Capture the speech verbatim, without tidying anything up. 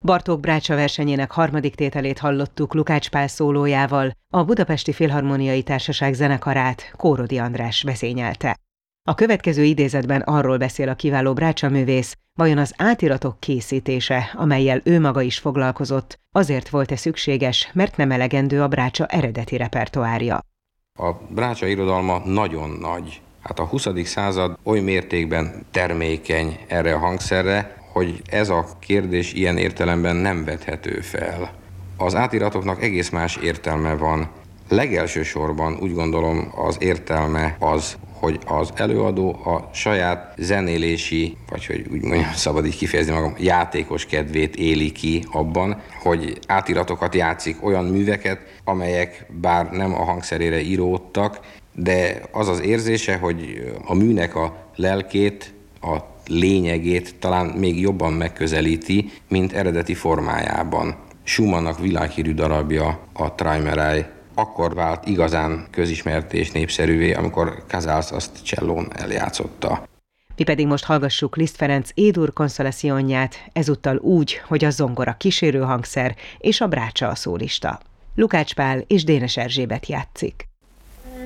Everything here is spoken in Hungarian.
Bartók Brácsa versenyének harmadik tételét hallottuk Lukács Pál szólójával, a Budapesti Filharmoniai Társaság zenekarát Kórodi András vezényelte. A következő idézetben arról beszél a kiváló Brácsa művész, vajon az átiratok készítése, amellyel ő maga is foglalkozott, azért volt-e szükséges, mert nem elegendő a Brácsa eredeti repertoárja. A Brácsa irodalma nagyon nagy. Hát a huszadik század oly mértékben termékeny erre a hangszerre, hogy ez a kérdés ilyen értelemben nem vethető fel. Az átiratoknak egész más értelme van. Legelső sorban úgy gondolom az értelme az, hogy az előadó a saját zenélési, vagy hogy úgy mondjam, szabad így kifejezni magam, játékos kedvét éli ki abban, hogy átiratokat játszik, olyan műveket, amelyek bár nem a hangszerére íródtak, de az az érzése, hogy a műnek a lelkét, a lényegét talán még jobban megközelíti, mint eredeti formájában. Schumannnak világhírű darabja, a Träumerei, akkor vált igazán közismert és népszerűvé, amikor Casals azt csellón eljátszotta. Mi pedig most hallgassuk Liszt Ferenc E-dur Consolacionját, ezúttal úgy, hogy a zongora kísérő hangszer és a Brácsa a szólista. Lukács Pál és Dénes Erzsébet játszik.